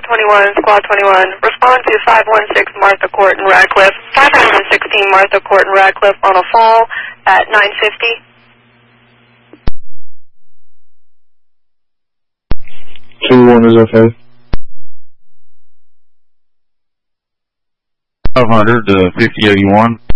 21, Squad 21. Respond to 516 Martha Court in Radcliffe. 516 Martha Court in Radcliffe on a fall at 950. 2-1 is okay. 500 to 5081.